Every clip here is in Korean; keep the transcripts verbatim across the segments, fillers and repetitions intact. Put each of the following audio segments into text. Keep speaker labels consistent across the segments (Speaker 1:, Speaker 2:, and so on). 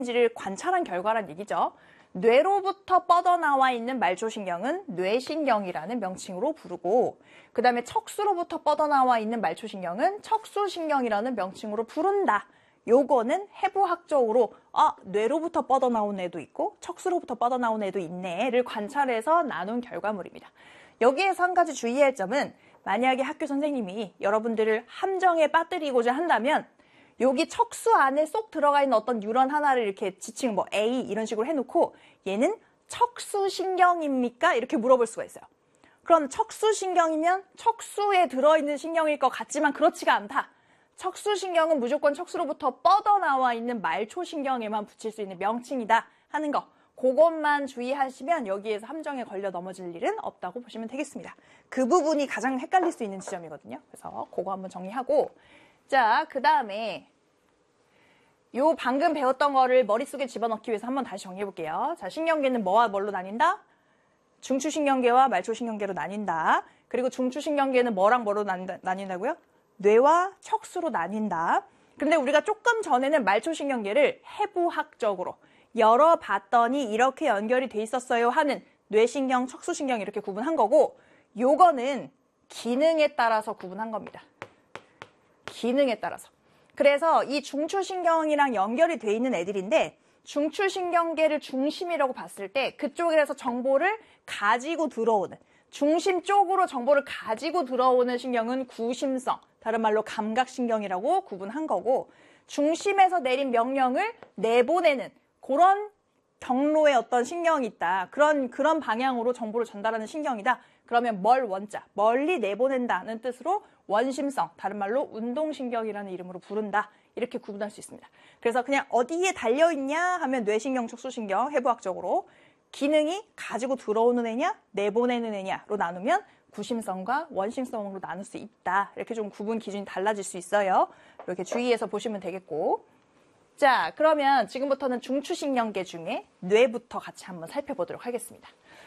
Speaker 1: 지를 관찰한 결과란 얘기죠. 뇌로부터 뻗어나와 있는 말초신경은 뇌신경이라는 명칭으로 부르고, 그 다음에 척수로부터 뻗어나와 있는 말초신경은 척수신경이라는 명칭으로 부른다. 요거는 해부학적으로 아, 뇌로부터 뻗어나온 애도 있고 척수로부터 뻗어나온 애도 있네를 관찰해서 나눈 결과물입니다. 여기에서 한 가지 주의할 점은, 만약에 학교 선생님이 여러분들을 함정에 빠뜨리고자 한다면 여기 척수 안에 쏙 들어가 있는 어떤 뉴런 하나를 이렇게 지칭 뭐 A 이런 식으로 해놓고 얘는 척수신경입니까? 이렇게 물어볼 수가 있어요. 그럼 척수신경이면 척수에 들어있는 신경일 것 같지만 그렇지가 않다. 척수신경은 무조건 척수로부터 뻗어나와 있는 말초신경에만 붙일 수 있는 명칭이다 하는 거. 그것만 주의하시면 여기에서 함정에 걸려 넘어질 일은 없다고 보시면 되겠습니다. 그 부분이 가장 헷갈릴 수 있는 지점이거든요. 그래서 그거 한번 정리하고, 자, 그 다음에 요 방금 배웠던 거를 머릿속에 집어넣기 위해서 한번 다시 정리해 볼게요. 자, 신경계는 뭐와 뭘로 나뉜다? 중추신경계와 말초신경계로 나뉜다. 그리고 중추신경계는 뭐랑 뭐로 나뉜다, 나뉜다고요? 뇌와 척수로 나뉜다. 근데 우리가 조금 전에는 말초신경계를 해부학적으로 열어봤더니 이렇게 연결이 돼 있었어요 하는 뇌신경, 척수신경 이렇게 구분한 거고, 요거는 기능에 따라서 구분한 겁니다. 기능에 따라서. 그래서 이 중추신경이랑 연결이 돼 있는 애들인데, 중추신경계를 중심이라고 봤을 때 그쪽에서 정보를 가지고 들어오는, 중심 쪽으로 정보를 가지고 들어오는 신경은 구심성, 다른 말로 감각신경이라고 구분한 거고, 중심에서 내린 명령을 내보내는 그런 경로의 어떤 신경이 있다. 그런, 그런 방향으로 정보를 전달하는 신경이다. 그러면 멀 원자, 멀리 내보낸다는 뜻으로 원심성, 다른 말로 운동신경이라는 이름으로 부른다. 이렇게 구분할 수 있습니다. 그래서 그냥 어디에 달려있냐 하면 뇌신경, 척수신경, 해부학적으로 기능이 가지고 들어오는 애냐, 내보내는 애냐로 나누면 구심성과 원심성으로 나눌 수 있다. 이렇게 좀 구분 기준이 달라질 수 있어요. 이렇게 주의해서 보시면 되겠고. 자, 그러면 지금부터는 중추신경계 중에 뇌부터 같이 한번 살펴보도록 하겠습니다.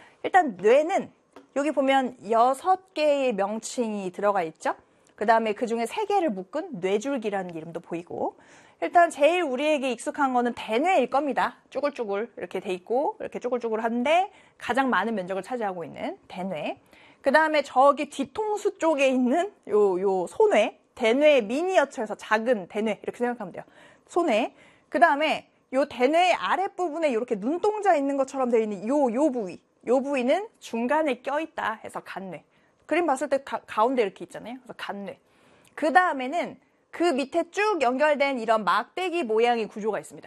Speaker 1: 일단 뇌는 여기 보면 여섯 개의 명칭이 들어가 있죠. 그 다음에 그 중에 세 개를 묶은 뇌줄기라는 이름도 보이고, 일단 제일 우리에게 익숙한 거는 대뇌일 겁니다. 쭈글쭈글 이렇게 돼 있고 이렇게 쭈글쭈글한데 가장 많은 면적을 차지하고 있는 대뇌. 그 다음에 저기 뒤통수 쪽에 있는 요, 요 소뇌, 대뇌의 미니어처에서 작은 대뇌 이렇게 생각하면 돼요. 소뇌. 그 다음에 요 대뇌의 아랫부분에 이렇게 눈동자 있는 것처럼 되어 있는 요, 요 부위. 요 부위는 중간에 껴있다 해서 간뇌. 그림 봤을 때 가, 가운데 이렇게 있잖아요. 그래서 간뇌. 그 다음에는 그 밑에 쭉 연결된 이런 막대기 모양의 구조가 있습니다.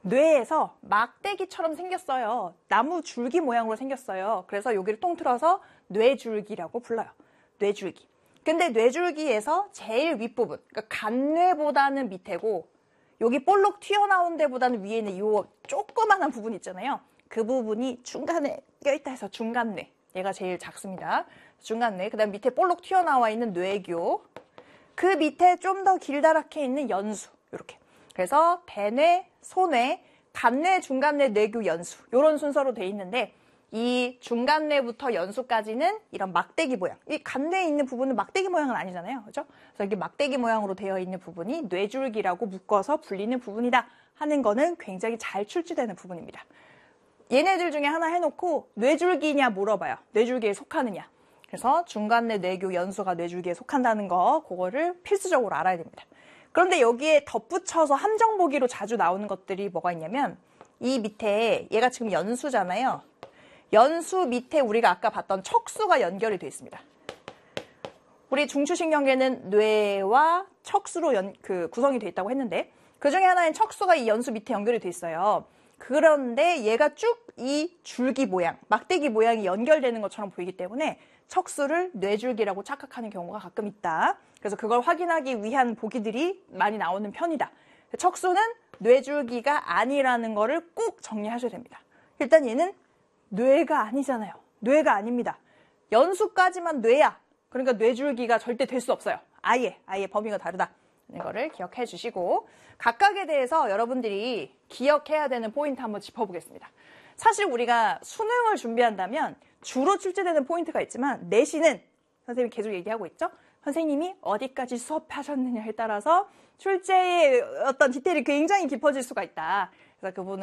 Speaker 1: 뇌에서 막대기처럼 생겼어요. 나무 줄기 모양으로 생겼어요. 그래서 여기를 통틀어서 뇌줄기라고 불러요. 뇌줄기. 근데 뇌줄기에서 제일 윗부분, 그러니까 간뇌보다는 밑에고 여기 볼록 튀어나온 데보다는 위에 있는 이 조그만한 부분 있잖아요. 그 부분이 중간에 껴있다 해서 중간뇌. 얘가 제일 작습니다. 중간뇌. 그 다음 밑에 볼록 튀어나와 있는 뇌교. 그 밑에 좀 더 길다랗게 있는 연수. 이렇게. 그래서 대뇌, 소뇌, 간뇌, 중간뇌, 뇌교, 연수. 이런 순서로 돼 있는데, 이 중간뇌부터 연수까지는 이런 막대기 모양. 이 간뇌에 있는 부분은 막대기 모양은 아니잖아요. 그죠? 그래서 이게 막대기 모양으로 되어 있는 부분이 뇌줄기라고 묶어서 불리는 부분이다 하는 거는 굉장히 잘 출제되는 부분입니다. 얘네들 중에 하나 해놓고 뇌줄기냐 물어봐요. 뇌줄기에 속하느냐. 그래서 중간뇌, 뇌교, 연수가 뇌줄기에 속한다는 거, 그거를 필수적으로 알아야 됩니다. 그런데 여기에 덧붙여서 함정보기로 자주 나오는 것들이 뭐가 있냐면, 이 밑에 얘가 지금 연수잖아요. 연수 밑에 우리가 아까 봤던 척수가 연결이 되어 있습니다. 우리 중추신경계는 뇌와 척수로 연, 그 구성이 되어 있다고 했는데, 그 중에 하나인 척수가 이 연수 밑에 연결이 되어 있어요. 그런데 얘가 쭉 이 줄기 모양, 막대기 모양이 연결되는 것처럼 보이기 때문에 척수를 뇌줄기라고 착각하는 경우가 가끔 있다. 그래서 그걸 확인하기 위한 보기들이 많이 나오는 편이다. 척수는 뇌줄기가 아니라는 거를 꼭 정리하셔야 됩니다. 일단 얘는 뇌가 아니잖아요. 뇌가 아닙니다. 연수까지만 뇌야. 그러니까 뇌줄기가 절대 될 수 없어요. 아예, 아예 범위가 다르다. 이거를 기억해 주시고, 각각에 대해서 여러분들이 기억해야 되는 포인트 한번 짚어보겠습니다. 사실 우리가 수능을 준비한다면 주로 출제되는 포인트가 있지만, 내신은 선생님이 계속 얘기하고 있죠. 선생님이 어디까지 수업하셨느냐에 따라서 출제의 어떤 디테일이 굉장히 깊어질 수가 있다. 그래서 그 부분은